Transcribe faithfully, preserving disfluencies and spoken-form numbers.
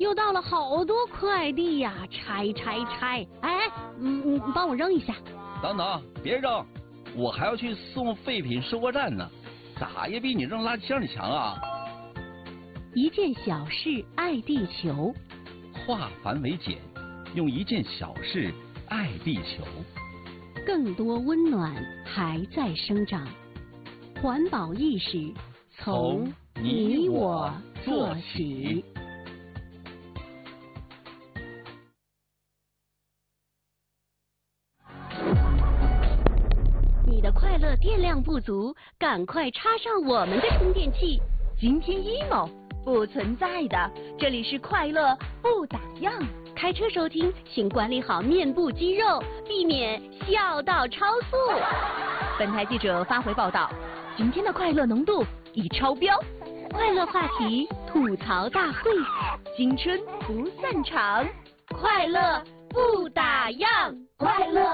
又到了好多快递呀，拆拆拆！哎，嗯嗯，帮我扔一下。 等等，别扔，我还要去送废品收货站呢，咋也比你扔垃圾箱里强啊！ 一件小事爱地球， 化繁为简，用一件小事爱地球。 更多温暖还在生长，环保意识从你我做起。你的快乐电量不足，赶快插上我们的充电器。 今天 emo 不存在的，这里是快乐不打烊。 开车收听，请管理好面部肌肉，避免笑到超速。 本台记者发回报道，今天的快乐浓度已超标。 快乐话题吐槽大会， 青春不散场，快乐